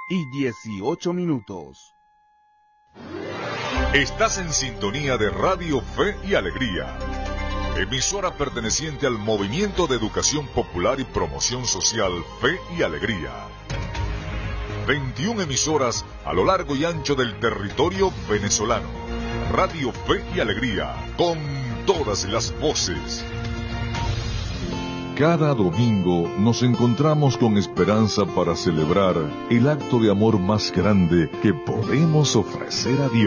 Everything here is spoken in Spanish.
6:18. Estás en sintonía de Radio Fe y Alegría, emisora perteneciente al Movimiento de Educación Popular y Promoción Social Fe y Alegría. 21 emisoras a lo largo y ancho del territorio venezolano. Radio Fe y Alegría, con todas las voces. Cada domingo nos encontramos con esperanza para celebrar el acto de amor más grande que podemos ofrecer a Dios.